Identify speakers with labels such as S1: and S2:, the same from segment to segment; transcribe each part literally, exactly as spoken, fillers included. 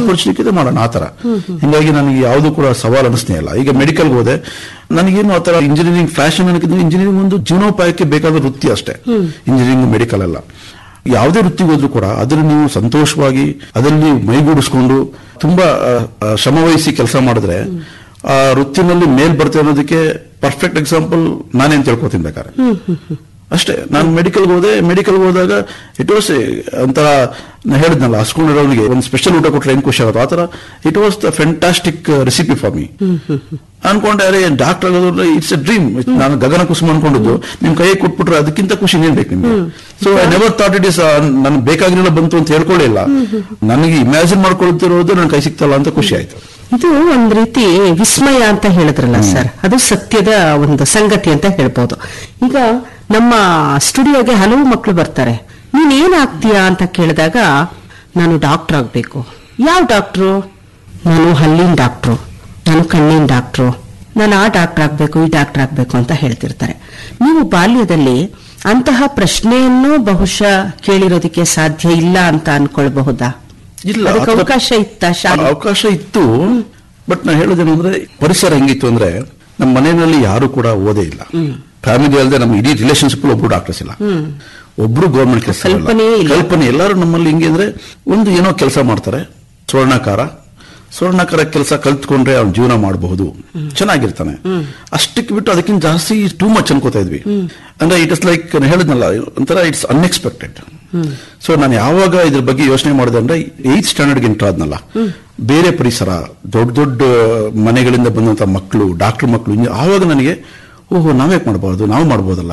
S1: Opportunity ಇದೆ ಮಾಡೋಣ ಆತರ. ಹಿಂಗಾಗಿ ನನಗೆ ಯಾವುದು ಕೂಡ ಸವಾಲು ಅನಿಸ್ನೇ ಇಲ್ಲ. ಈಗ ಮೆಡಿಕಲ್ಗೆ ಹೋದೆ, ನನಗೇನು ಆತರ ಇಂಜಿನಿಯರಿಂಗ್ ಫ್ಯಾಷನ್ ಅನ್ನೋಕ್ಕಿಂತ ಇಂಜಿನಿಯರಿಂಗ್ ಒಂದು ಜೀವನೋಪಾಯಕ್ಕೆ ಬೇಕಾದ ವೃತ್ತಿ ಅಷ್ಟೇ. ಇಂಜಿನಿಯರಿಂಗ್ ಮೆಡಿಕಲ್ ಅಲ್ಲ. ಯಾವುದೇ ವೃತ್ತಿಗೆ ಹೋದ್ರೂ ಕೂಡ ಅದನ್ನು ನೀವು ಸಂತೋಷವಾಗಿ ಅದರಲ್ಲಿ ಮೈಗೂಡಿಸ್ಕೊಂಡು ತುಂಬಾ ಶ್ರಮವಹಿಸಿ ಕೆಲಸ ಮಾಡಿದ್ರೆ ಆ ವೃತ್ತಿನಲ್ಲಿ ಮೇಲ್ ಬರ್ತೇವೆ ಅನ್ನೋದಕ್ಕೆ ಪರ್ಫೆಕ್ಟ್ ಎಕ್ಸಾಂಪಲ್ ನಾನೇನ್ ತಿಳ್ಕೊತೀನಿ ಬೇಕಾದ್ರೆ ಅಷ್ಟೇ. ನಾನು ಮೆಡಿಕಲ್ಗೆ ಹೋದೆ, ಮೆಡಿಕಲ್ಗೆ ಹೋದಾಗ ಇಟ್ ವಾಸ್ ಒಂಥರ ಹೇಳಿದ್ನಲ್ಲ, ಹಸ್ಕೊಂಡಿರೋನಿಗೆ ಒಂದು ಸ್ಪೆಷಲ್ ಊಟ ಕೊಟ್ಟರೆ ಏನ್ ಖುಷಿ ಆಗುತ್ತೆ ಆ ತರ it was the fantastic recipe for me. ಅನ್ಕೊಂಡೆ ಅರೆ ಡಾಕ್ಟರ್ ಆಗೋದ್ರೆ ಇಟ್ಸ್ ಎ ಡ್ರೀಮ್. ನಾನು ಗಗನ ಕುಸುಮ ಅನ್ಕೊಂಡಿದ್ದು ನಿಮ್ ಕೈ ಕೊಟ್ಬಿಟ್ರೆ ಅದಕ್ಕಿಂತ ಖುಷಿ ಏನ್ ಬೇಕು ನಿಮ್ಗೆ. So I never thought it is ನನ್ಗೆ ಬೇಕಾಗಿರಲಿಲ್ಲ ಬಂತು ಅಂತ ಹೇಳ್ಕೊಳ್ಳಿಲ್ಲ. ನನಗೆ ಇಮ್ಯಾಜಿನ್ ಮಾಡ್ಕೊಳ್ತಿರೋದು ನನ್ ಕೈ ಸಿಗ್ತಲ್ಲ ಅಂತ ಖುಷಿ ಆಯ್ತು.
S2: ಇದು ಒಂದ್ ರೀತಿ ವಿಸ್ಮಯ ಅಂತ ಹೇಳಿದ್ರಲ್ಲ ಸರ್, ಅದು ಸತ್ಯದ ಒಂದು ಸಂಗತಿ ಅಂತ ಹೇಳ್ಬೋದು. ಈಗ ನಮ್ಮ ಸ್ಟುಡಿಯೋಗೆ ಹಲವು ಮಕ್ಕಳು ಬರ್ತಾರೆ, ನೀನ್ ಏನಾಗ್ತೀಯಾ ಅಂತ ಕೇಳಿದಾಗ ನಾನು ಡಾಕ್ಟರ್ ಆಗ್ಬೇಕು. ಯಾವ ಡಾಕ್ಟ್ರು? ನಾನು ಹಲ್ಲಿನ ಡಾಕ್ಟ್ರು, ನಾನು ಕಣ್ಣಿನ ಡಾಕ್ಟ್ರು, ನಾನು ಆ ಡಾಕ್ಟರ್ ಆಗ್ಬೇಕು, ಈ ಡಾಕ್ಟರ್ ಆಗ್ಬೇಕು ಅಂತ ಹೇಳ್ತಿರ್ತಾರೆ. ನೀವು ಬಾಲ್ಯದಲ್ಲಿ ಅಂತಹ ಪ್ರಶ್ನೆಯನ್ನು ಬಹುಶಃ ಕೇಳಿರೋದಕ್ಕೆ ಸಾಧ್ಯ ಇಲ್ಲ ಅಂತ ಅನ್ಕೊಳ್ಬಹುದಾ?
S1: ಇಲ್ಲ,
S2: ಅದಕ್ಕೆ ಅವಕಾಶ ಇತ್ತ?
S1: ಅವಕಾಶ ಇತ್ತು. ಬಟ್ ನಾ ಹೇಳೋದೇನಂದ್ರೆ ಪರಿಸರ ಹೆಂಗಿತ್ತು ಅಂದ್ರೆ ನಮ್ಮ ಮನೆಯಲ್ಲಿ ಯಾರು ಕೂಡ ಓದೇ ಇಲ್ಲ. ಫ್ಯಾಮಿಲಿ ಅಲ್ಲದೆ ನಮ್ಮ ಇಡೀ ರಿಲೇಶನ್ಶಿಪ್ ಒಬ್ರು ಡಾಕ್ಟರ್ಸ್ ಇಲ್ಲ, ಒಬ್ರು ಗೌರ್ಮೆಂಟ್ ಕೆಲಸ ಕಲ್ಪನೆ. ಎಲ್ಲರೂ ನಮ್ಮಲ್ಲಿ ಹಿಂಗೆ ಅಂದ್ರೆ ಒಂದು ಏನೋ ಕೆಲಸ ಮಾಡ್ತಾರೆ, ಸ್ವರ್ಣಕಾರ ಸ್ವರ್ಣಕಾರ ಕೆಲಸ ಕಲ್ತ್ಕೊಂಡ್ರೆ ಅವ್ನ ಜೀವನ ಮಾಡಬಹುದು, ಚೆನ್ನಾಗಿರ್ತಾನೆ. ಅಷ್ಟಕ್ಕೆ ಬಿಟ್ಟು ಅದಕ್ಕಿಂತ ಜಾಸ್ತಿ ಟೂ ಮಚ್ ಅನ್ಕೋತಾ ಇದ್ವಿ. ಅಂದ್ರೆ ಇಟ್ ಇಸ್ ಲೈಕ್ ಹೇಳಿದ್ನಲ್ಲ ಒಂಥರ ಇಟ್ಸ್ ಅನ್ಎಕ್ಸ್ಪೆಕ್ಟೆಡ್. ಸೊ ನಾನು ಯಾವಾಗ ಇದ್ರ ಬಗ್ಗೆ ಯೋಚನೆ ಮಾಡಿದೆ ಅಂದ್ರೆ ಏತ್ ಸ್ಟ್ಯಾಂಡರ್ಡ್ಗೆ ಎಂಟರ್ ಆದ್ನಲ್ಲ, ಬೇರೆ ಪರಿಸರ, ದೊಡ್ಡ ದೊಡ್ಡ ಮನೆಗಳಿಂದ ಬಂದಂತ ಮಕ್ಕಳು, ಡಾಕ್ಟರ್ ಮಕ್ಕಳು, ಆವಾಗ ನನಗೆ ಓಹೋ ನಾವ್ಯಾಕೆ ಮಾಡಬಾರ್ದು, ನಾವು ಮಾಡ್ಬೋದಲ್ಲ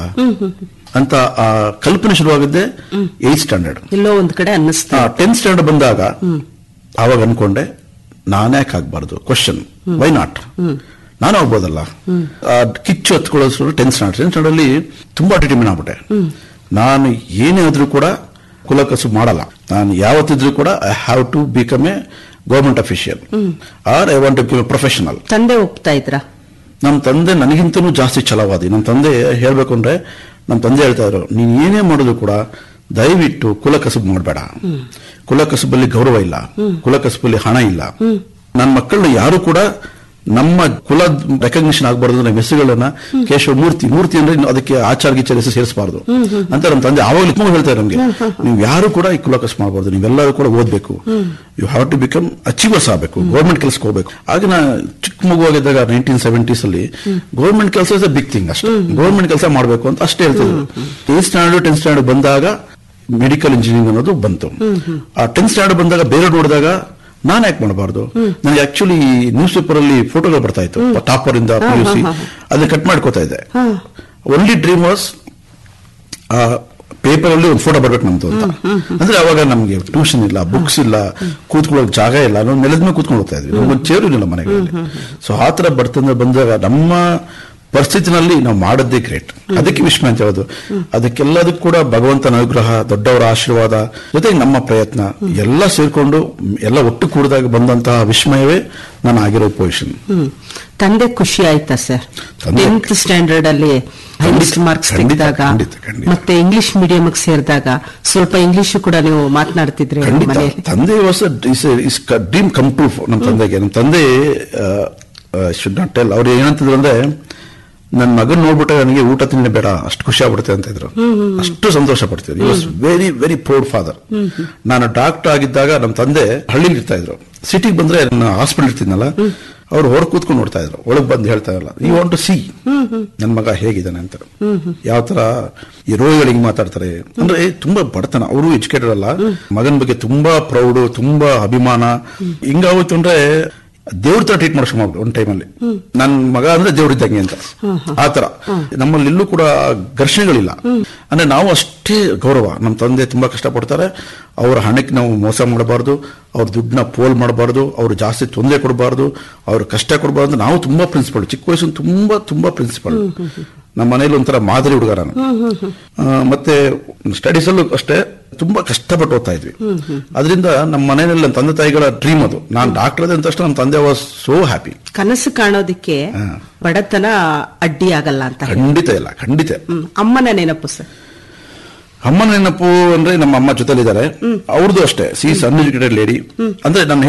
S1: ಅಂತ ಆ ಕಲ್ಪನೆ ಶುರುವಾಗಿದ್ದೆ ಏತ್ ಸ್ಟ್ಯಾಂಡರ್ಡ್.
S2: ಎಲ್ಲೋ ಒಂದ್ ಕಡೆ ಅನ್ನಿಸ್ತಾ.
S1: ಟೆಂತ್ ಸ್ಟ್ಯಾಂಡರ್ಡ್ ಬಂದಾಗ ಆವಾಗ ಅನ್ಕೊಂಡೆ ನಾನ್ಯಾಕೆ ಆಗ್ಬಾರ್ದು, ಕ್ವಶನ್ ವೈ ನಾಟ್, ನಾನು ಆಗ್ಬೋದಲ್ಲ. ಕಿಚ್ಚು ಹತ್ಕೊಳ್ಳೋದು ಟೆಂತ್ ಸ್ಟ್ಯಾಂಡರ್ಡ್ ಟೆಂತ್ ಸ್ಟ್ಯಾಂಡರ್ಡ್ ಅಲ್ಲಿ ತುಂಬಾ ಡಿಟರ್ಮಿನ್ ಆಗ್ಬಿಟ್ಟೆ. ನಾನು ಏನೇ ಆದ್ರೂ ಕೂಡ ಕುಲಕಸು ಮಾಡಲ್ಲ. ನಾನು ಯಾವತ್ತಿದ್ರು ಕೂಡ I have to become A government official R I want to become A professional.
S2: ತಂದೆ ಒಪ್ತಾ ಇದ್ರ?
S1: ನಮ್ಮ ತಂದೆ ನನಗಿಂತನೂ ಜಾಸ್ತಿ ಛಲವಾದಿ. ನಮ್ಮ ತಂದೆ ಹೇಳ್ಬೇಕು ಅಂದ್ರೆ ನಮ್ಮ ತಂದೆ ಹೇಳ್ತಾ ಇದ್ರು, ನೀನ್ ಏನೇ ಮಾಡೋದು ಕೂಡ ದಯವಿಟ್ಟು ಕುಲಕಸಬು ಮಾಡಬೇಡ. ಕುಲಕಸಬಲ್ಲಿ ಗೌರವ ಇಲ್ಲ, ಕುಲಕಸಬಲ್ಲಿ ಹಣ ಇಲ್ಲ. ನನ್ನ ಮಕ್ಕಳನ್ನ ಯಾರು ಕೂಡ ನಮ್ಮ ಕುಲ ರೆಕಗ್ನಿಷನ್ ಆಗಬಾರ್ದು. ನಮ್ಮ ಹೆಸರುಗಳನ್ನ ಕೇಶವ ಮೂರ್ತಿ ಮೂರ್ತಿ ಅಂದ್ರೆ ಅದಕ್ಕೆ ಆಚಾರ ಗೀಚಾರ ಹೆಸರು ಸೇರಿಸಬಾರ್ದು ಅಂತ ನಮ್ಮ ತಂದೆ ಆವಾಗಲೂ ಹೇಳ್ತಾರೆ ನಮ್ಗೆ. ನೀವು ಯಾರು ಕೂಡ ಈ ಕುಲಕಸು ಮಾಡಬಾರ್ದು, ನೀವೆಲ್ಲರೂ ಕೂಡ ಓದ್ಬೇಕು, you have to become achievers ಆಗಬೇಕು, ಗೌರ್ಮೆಂಟ್ ಕೆಲಸಕ್ಕೆ ಹೋಗ್ಬೇಕು. ಆಗ ನಾ ಚಿಕ್ಕ ಮಗುವಾಗಿದ್ದಾಗ ನೈನ್ಟೀನ್ ಸೆವೆಂಟೀಸ್ ಅಲ್ಲಿ ಗೌರ್ಮೆಂಟ್ ಕೆಲಸ ಇಸ್ ಅ ಬಿಗ್ ಥಿಂಗ್, ಅಷ್ಟೇ ಗೌರ್ಮೆಂಟ್ ಕೆಲಸ ಮಾಡಬೇಕು ಅಂತ ಅಷ್ಟೇ ಹೇಳ್ತಿದ್ರು. ಏತ್ ಸ್ಟ್ಯಾಂಡರ್ಡ್ ಟೆಂತ್ ಸ್ಟ್ಯಾಂಡರ್ಡ್ ಬಂದಾಗ ಮೆಡಿಕಲ್ ಇಂಜಿನಿಯರಿಂಗ್ ಅನ್ನೋದು ಬಂತು. ಆ ಟೆಂತ್ ಸ್ಟ್ಯಾಂಡರ್ಡ್ ಬಂದಾಗ ಬೇರೆ ನೋಡಿದಾಗ ನಾನು ಯಾಕೆ ಮಾಡಬಾರ್ದು. ನನಗೆ ಆಕ್ಚುಲಿ ನ್ಯೂಸ್ ಪೇಪರ್ ಅಲ್ಲಿ ಫೋಟೋಗಳು ಬರ್ತಾ ಇತ್ತು, ಟಾಪರ್ ಇಂದ ಪಿ ಯು ಸಿ, ಅದನ್ನ ಕಟ್ ಮಾಡ್ಕೋತಾ ಇದ್ದೆ. ಓನ್ಲಿ ಡ್ರೀಮ್ ವಾಸ್ ಪೇಪರ್ ಅಲ್ಲಿ ಒಂದು ಫೋಟೋ ಬರ್ಬೇಕು ನಮ್ದು ಅಂತ. ಅಂದ್ರೆ ಅವಾಗ ನಮ್ಗೆ ಟ್ಯೂಷನ್ ಇಲ್ಲ, ಬುಕ್ಸ್ ಇಲ್ಲ, ಕೂತ್ಕೊಳ್ಳೋಕೆ ಜಾಗ ಇಲ್ಲ, ನಾವು ನೆಲದ ಮೇಲೆ ಕೂತ್ಕೊಂಡು ಹೋಗ್ತಾ ಇದ್ವಿ, ನಮ್ಗೊಂದು ಚೇರು ಇಲ್ಲ ಮನೆಗಳಲ್ಲಿ. ಸೊ ಆ ತರ ಬರ್ತಂದ್ರೆ ಬಂದಾಗ ನಮ್ಮ ಪರಿಸ್ಥಿತಿನಲ್ಲಿ ನಾವು ಮಾಡದ್ದೇ ಗ್ರೇಟ್. ಅದಕ್ಕೆ ವಿಸ್ಮಯ ಅಂತ ಹೇಳೋದು. ಅದಕ್ಕೆಲ್ಲದಕ್ಕೂ ಕೂಡ ಭಗವಂತನ ಅನುಗ್ರಹ, ದೊಡ್ಡವರ ಆಶೀರ್ವಾದ, ಜೊತೆಗೆ ನಮ್ಮ ಪ್ರಯತ್ನ ಎಲ್ಲ ಸೇರ್ಕೊಂಡು ಎಲ್ಲ ಒಟ್ಟು ಕೂಡಿದಾಗ ಬಂದಂತಹ ವಿಸ್ಮಯವೇ ನಾನು ಆಗಿರೋ ಪೊಸಿಷನ್.
S2: ತಂದೆ ಖುಷಿ ಆಯ್ತಾ ಸರ್ ಟೆಂತ್ ಸ್ಟ್ಯಾಂಡರ್ಡ್ ಅಲ್ಲಿ ಹೈಯೆಸ್ಟ್ ಮಾರ್ಕ್ಸ್ ತೆಗೆದಾಗ? ಮತ್ತೆ ಇಂಗ್ಲಿಷ್ ಮೀಡಿಯಂ ಸೇರಿದಾಗ ಸ್ವಲ್ಪ ಇಂಗ್ಲಿಷ್ ಕೂಡ ನೀವು ಮಾತನಾಡ್ತಿದ್ರಿ?
S1: ತಂದೆ ವಾಸ್ ಡ್ರೀಮ್ ಕಮ್ ಟ್ರೂ ನಮ್ಮ ತಂದೆಗೆ. ನಮ್ಮ ತಂದೆ ಶುಡ್ ನಾಟ್ ಟೆಲ್, ಅವ್ರು ಏನಂತಿದ್ರು ಅಂದ್ರೆ ನನ್ನ ಮಗನ್ ನೋಡ್ಬಿಟ್ರೆ ನನಗೆ ಊಟ ತಿನ್ನೇ ಬೇಡ, ಅಷ್ಟು ಖುಷಿ ಆಗ್ಬಿಡುತ್ತೆ ಅಂತ ಇದ್ರು. ಅಷ್ಟು ಸಂತೋಷ ಪಡ್ತಿದ್ರು. ಈ was very very proud father. ನಾನು ಡಾಕ್ಟರ್ ಆಗಿದ್ದಾಗ ನಮ್ಮ ತಂದೆ ಹಳ್ಳಿಲಿ ಇರ್ತಾ ಇದ್ರು. ಸಿಟಿಗೆ ಬಂದ್ರೆ ನಾನು ಹಾಸ್ಪಿಟಲ್ ಇರ್ತಿದ್ನಲ್ಲ, ಅವ್ರು ಹೊರ ಕೂತ್ಕೊಂಡು ನೋಡ್ತಾ ಇದ್ರು, ಒಳಗ್ ಬಂದು ಹೇಳ್ತಾ ಇರಲ್ಲ, ಯು ವಾಂಟ್ ಟು ಸಿ ನನ್ ಮಗ ಹೇಗಿದ್ದಾನೆ ಅಂತ, ಯಾವ ತರ ಈ ರೋಗಿಗಳಿಗೆ ಮಾತಾಡ್ತಾರೆ. ಅಂದ್ರೆ ತುಂಬಾ ಬಡತನ, ಅವರು ಎಜುಕೇಟೆಡ್ ಅಲ್ಲ, ಮಗನ ಬಗ್ಗೆ ತುಂಬಾ ಪ್ರೌಡ್, ತುಂಬಾ ಅಭಿಮಾನ. ಹಿಂಗಾಗೋಯ್ತು ಅಂದ್ರೆ ದೇವ್ರ ತರ ಟ್ರೀಟ್ ಮಾಡೋಕೆ ಮಾಡ್ಬಿಟ್ಟು ಒಂದ್ ಟೈಮಲ್ಲಿ. ನನ್ ಮಗ ಅಂದ್ರೆ ದೇವ್ರಿದ್ದಂಗೆ ಅಂತ ಆತರ. ನಮ್ಮಲ್ಲಿ ಎಲ್ಲೂ ಕೂಡ ಘರ್ಷಣೆಗಳಿಲ್ಲ. ಅಂದ್ರೆ ನಾವು ಅಷ್ಟೇ ಗೌರವ. ನಮ್ಮ ತಂದೆ ತುಂಬಾ ಕಷ್ಟಪಡ್ತಾರೆ, ಅವರ ಹಣಕ್ಕೆ ನಾವು ಮೋಸ ಮಾಡಬಾರ್ದು, ಅವ್ರ ದುಡ್ಡನ್ನ ಪೋಲ್ ಮಾಡಬಾರ್ದು, ಅವ್ರು ಜಾಸ್ತಿ ತೊಂದರೆ ಕೊಡಬಾರ್ದು, ಅವ್ರ ಕಷ್ಟ ಕೊಡಬಾರ್ದು. ನಾವು ತುಂಬಾ ಪ್ರಿನ್ಸಿಪಲ್, ಚಿಕ್ಕ ವಯಸ್ಸು ತುಂಬಾ ತುಂಬಾ ಪ್ರಿನ್ಸಿಪಲ್. ನಮ್ಮ ಮನೇಲಿ ಒಂಥರ ಮಾದರಿ ಹುಡುಗ ನಾನು. ಮತ್ತೆ ಸ್ಟಡೀಸ್ ಅಲ್ಲೂ ಅಷ್ಟೇ ತುಂಬಾ ಕಷ್ಟಪಟ್ಟು ಓದ್ತಾ ಇದ್ವಿ. ಅದರಿಂದ ನಮ್ಮ ಮನೆಯಲ್ಲಿ ನನ್ನ ತಂದೆ ತಾಯಿಗಳ ಡ್ರೀಮ್ ಅದು. ನಾನು ಡಾಕ್ಟರ್ ಅದೇ ಅಂತ ತಕ್ಷಣ ನಮ್ಮ ತಂದೆ ವಾಸ್ ಸೋ ಹ್ಯಾಪಿ.
S2: ಕನಸು ಕಾಣೋದಿಕ್ಕೆ ಬಡತನ ಅಡ್ಡಿ ಆಗಲ್ಲ ಅಂತ?
S1: ಖಂಡಿತ ಇಲ್ಲ, ಖಂಡಿತ.
S2: ಅಮ್ಮನ ನೆನಪು ಸರ್?
S1: ಅಮ್ಮನ ನೆನಪು ಅಂದ್ರೆ ನಮ್ಮ ಅಮ್ಮ ಜೊತೆಲಿದ್ದಾರೆ, ಅವ್ರದ್ದು ಅಷ್ಟೇ. C is uneducated lady. ಅಂದ್ರೆ ನಾನು